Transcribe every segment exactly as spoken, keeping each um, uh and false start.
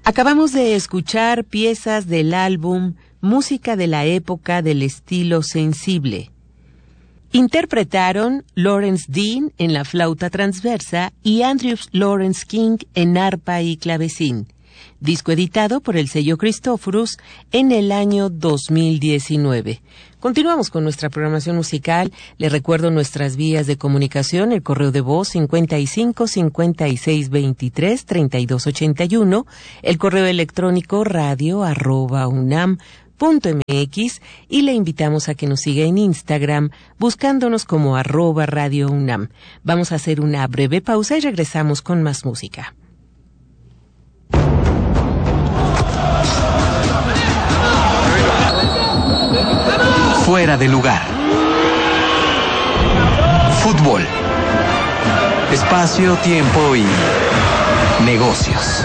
Acabamos de escuchar piezas del álbum Música de la época del estilo sensible. Interpretaron Lawrence Dean en la flauta transversa y Andrew Lawrence King en arpa y clavecín. Disco editado por el sello Christophorus en el año dos mil diecinueve. Continuamos con nuestra programación musical. Les recuerdo nuestras vías de comunicación: el correo de voz cincuenta y cinco, cincuenta y seis, veintitrés, treinta y dos ochenta y uno, el correo electrónico radio arroba unam punto mx, y le invitamos a que nos siga en Instagram buscándonos como arroba radio unam. Vamos a hacer una breve pausa y regresamos con más música. Fuera de lugar. Fútbol. Espacio, tiempo y negocios.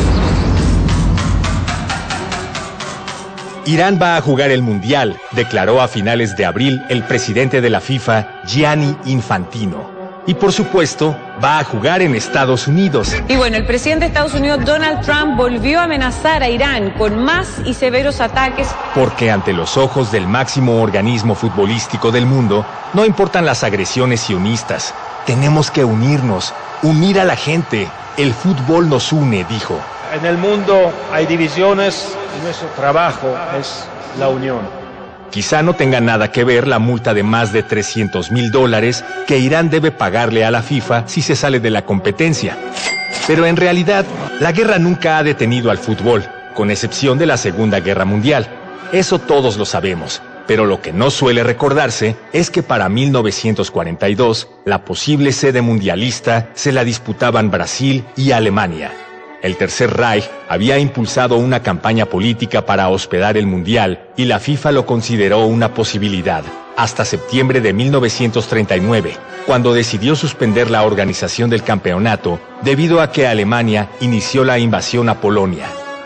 Irán va a jugar el Mundial, declaró a finales de abril el presidente de la FIFA, Gianni Infantino. Y por supuesto, va a jugar en Estados Unidos. Y bueno, el presidente de Estados Unidos, Donald Trump, volvió a amenazar a Irán con más y severos ataques. Porque ante los ojos del máximo organismo futbolístico del mundo, no importan las agresiones sionistas. Tenemos que unirnos, unir a la gente. El fútbol nos une, dijo. En el mundo hay divisiones y nuestro trabajo es la unión. Quizá no tenga nada que ver la multa de más de trescientos mil dólares que Irán debe pagarle a la FIFA si se sale de la competencia. Pero en realidad, la guerra nunca ha detenido al fútbol, con excepción de la Segunda Guerra Mundial. Eso todos lo sabemos. Pero lo que no suele recordarse es que para mil novecientos cuarenta y dos, la posible sede mundialista se la disputaban Brasil y Alemania. El Tercer Reich había impulsado una campaña política para hospedar el Mundial y la FIFA lo consideró una posibilidad, hasta septiembre de mil novecientos treinta y nueve, cuando decidió suspender la organización del campeonato debido a que Alemania inició la invasión a Polonia.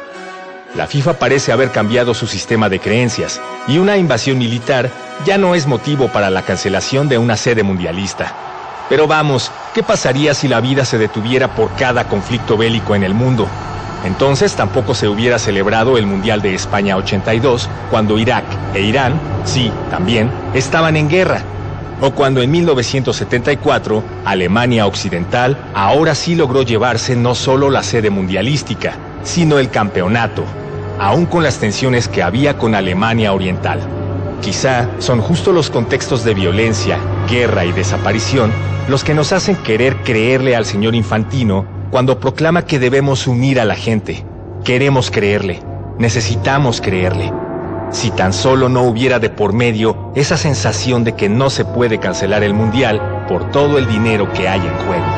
La FIFA parece haber cambiado su sistema de creencias y una invasión militar ya no es motivo para la cancelación de una sede mundialista. Pero vamos, ¿qué pasaría si la vida se detuviera por cada conflicto bélico en el mundo? Entonces tampoco se hubiera celebrado el Mundial de España ochenta y dos, cuando Irak e Irán, sí, también, estaban en guerra. O cuando en mil novecientos setenta y cuatro, Alemania Occidental ahora sí logró llevarse no solo la sede mundialística, sino el campeonato, aún con las tensiones que había con Alemania Oriental. Quizá son justo los contextos de violencia, guerra y desaparición los que nos hacen querer creerle al señor Infantino cuando proclama que debemos unir a la gente. Queremos creerle, necesitamos creerle. Si tan solo no hubiera de por medio esa sensación de que no se puede cancelar el Mundial por todo el dinero que hay en juego.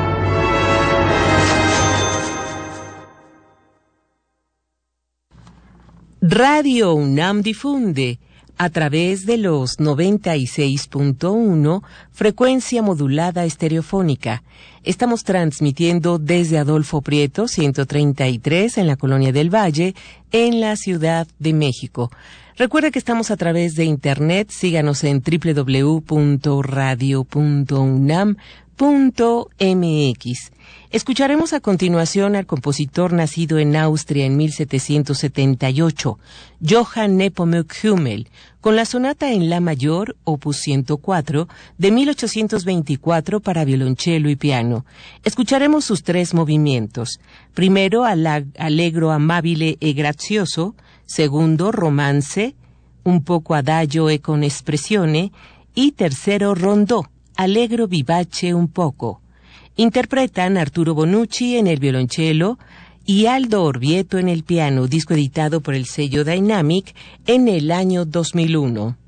Radio UNAM difunde a través de los noventa y seis punto uno, frecuencia modulada estereofónica. Estamos transmitiendo desde Adolfo Prieto, ciento treinta y tres, en la Colonia del Valle, en la Ciudad de México. Recuerde que estamos a través de Internet. Síganos en doble u doble u doble u punto radio punto unam punto m x. Escucharemos a continuación al compositor nacido en Austria en mil setecientos setenta y ocho, Johann Nepomuk Hummel, con la sonata en la mayor, opus ciento cuatro, de mil ochocientos veinticuatro para violonchelo y piano. Escucharemos sus tres movimientos. Primero, allegro amabile e grazioso. Segundo, romance, un poco adagio e con espressione. Y tercero, rondó, allegro vivace un poco. Interpretan Arturo Bonucci en el violonchelo y Aldo Orvieto en el piano, disco editado por el sello Dynamic en el año dos mil uno.